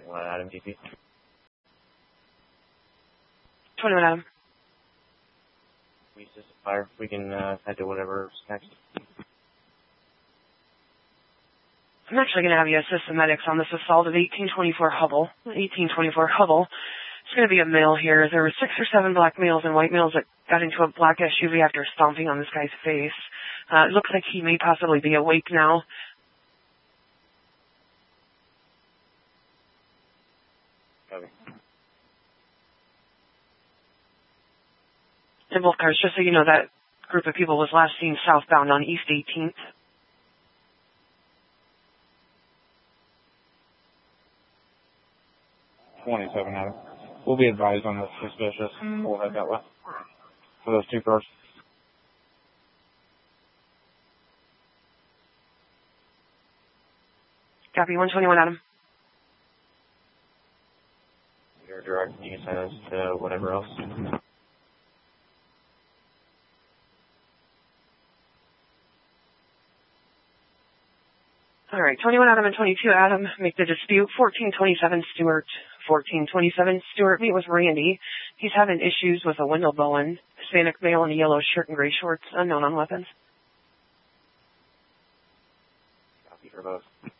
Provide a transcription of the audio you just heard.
Adam GP. 21 Adam. We assist the fire. We can head to whatever's next. I'm actually going to have you assist the medics on this assault at 1824 Hubble. 1824 Hubble. It's going to be a male here. There were 6 or 7 black males and white males that got into a black SUV after stomping on this guy's face. It looks like he may possibly be awake now. Copy. In both cars, just so you know, that group of people was last seen southbound on East 18th. Adam. We'll be advised on the suspicious. We'll head that way for those 2 cars. Copy, 121 Adam. You're direct. You can send us to whatever else. All right, 21 Adam and 22 Adam, make the dispute. 1427 Stewart. 1427 Stewart, meet with Randy. He's having issues with a window blowing. Hispanic male in a yellow shirt and gray shorts, unknown on weapons. Copy for both.